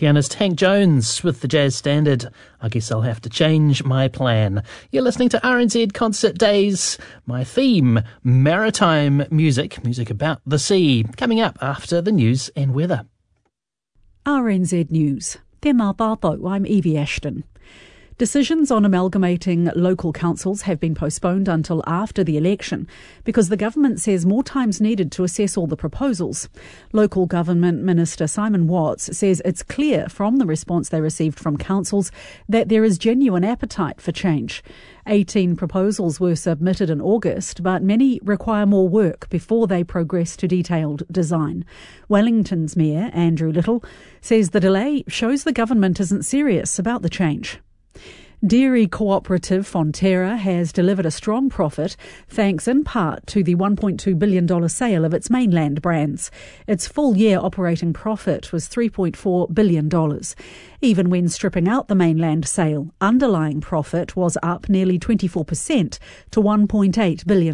Pianist Hank Jones with the jazz standard, I Guess I'll Have to Change My Plan. You're listening to RNZ Concert Days. My theme, maritime music about the sea, coming up after the news and weather. RNZ News. Te mā tātou, I'm Evie Ashton. Decisions on amalgamating local councils have been postponed until after the election because the government says more time's needed to assess all the proposals. Local Government Minister Simon Watts says it's clear from the response they received from councils that there is genuine appetite for change. 18 proposals were submitted in August, but many require more work before they progress to detailed design. Wellington's Mayor, Andrew Little, says the delay shows the government isn't serious about the change. Dairy cooperative Fonterra has delivered a strong profit thanks in part to the $1.2 billion sale of its mainland brands. Its full-year operating profit was $3.4 billion. Even when stripping out the mainland sale, underlying profit was up nearly 24% to $1.8 billion.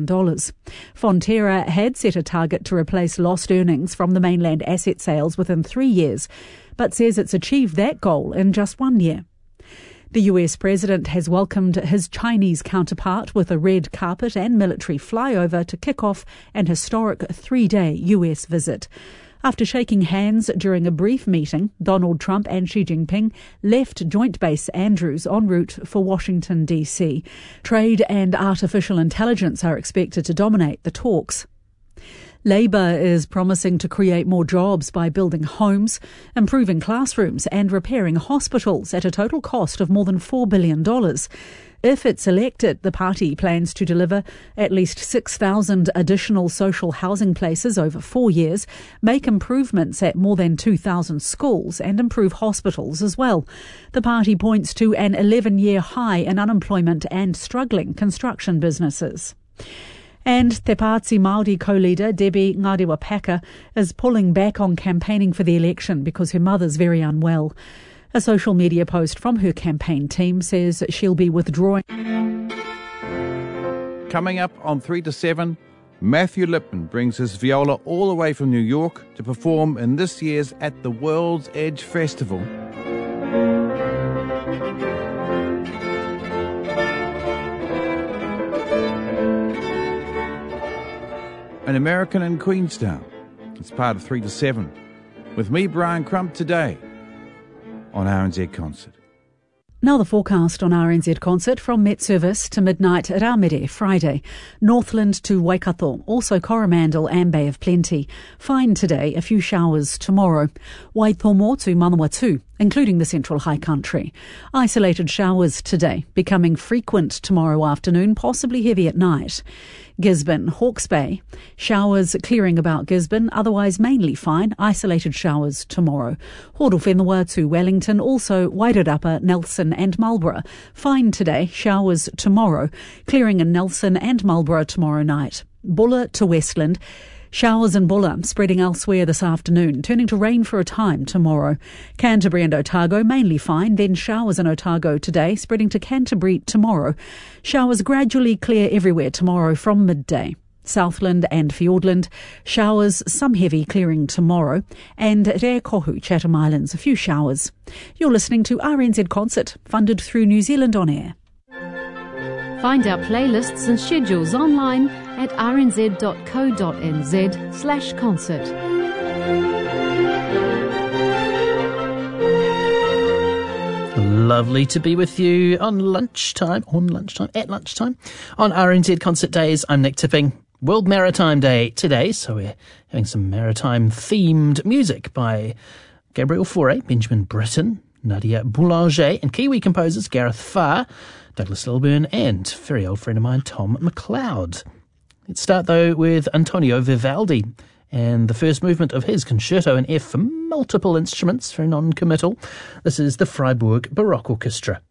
Fonterra had set a target to replace lost earnings from the mainland asset sales within 3 years, but says it's achieved that goal in just 1 year. The US President has welcomed his Chinese counterpart with a red carpet and military flyover to kick off an historic 3-day US visit. After shaking hands during a brief meeting, Donald Trump and Xi Jinping left Joint Base Andrews en route for Washington, D.C. Trade and artificial intelligence are expected to dominate the talks. Labour is promising to create more jobs by building homes, improving classrooms and repairing hospitals at a total cost of more than $4 billion. If it's elected, the party plans to deliver at least 6,000 additional social housing places over 4 years, make improvements at more than 2,000 schools and improve hospitals as well. The party points to an 11-year high in unemployment and struggling construction businesses. And Te Pāti Māori co-leader Debbie Ngarewa-Packer is pulling back on campaigning for the election because her mother's very unwell. A social media post from her campaign team says she'll be withdrawing. Coming up on 3 to 7, Matthew Lipman brings his viola all the way from New York to perform in this year's At the World's Edge Festival. An American in Queenstown. It's part of 3 to 7. With me, Brian Crump, today on RNZ Concert. Now the forecast on RNZ Concert from Met Service to midnight at Armere Friday. Northland to Waikato, also Coromandel and Bay of Plenty. Fine today, a few showers tomorrow. Waitomo to Manawatu, including the Central High Country. Isolated showers today, becoming frequent tomorrow afternoon, possibly heavy at night. Gisborne, Hawke's Bay. Showers clearing about Gisborne, otherwise mainly fine. Isolated showers tomorrow. Horowhenua to Wellington, also Wairarapa, Nelson and Marlborough. Fine today, showers tomorrow. Clearing in Nelson and Marlborough tomorrow night. Bulla to Westland. Showers in Bulla, spreading elsewhere this afternoon, turning to rain for a time tomorrow. Canterbury and Otago, mainly fine, then showers in Otago today, spreading to Canterbury tomorrow. Showers gradually clear everywhere tomorrow from midday. Southland and Fiordland, showers, some heavy clearing tomorrow. And Reakohu, Chatham Islands, a few showers. You're listening to RNZ Concert, funded through New Zealand On Air. Find our playlists and schedules online at rnz.co.nz/concert. Lovely to be with you at lunchtime. On RNZ Concert Days, I'm Nick Tipping. World Maritime Day today, so we're having some maritime themed music by Gabriel Fauré, Benjamin Britten, Nadia Boulanger, and Kiwi composers Gareth Farr, Douglas Lilburn, and very old friend of mine, Tom McLeod. Let's start, though, with Antonio Vivaldi and the first movement of his Concerto in F for multiple instruments, very non-committal. This is the Freiburg Baroque Orchestra.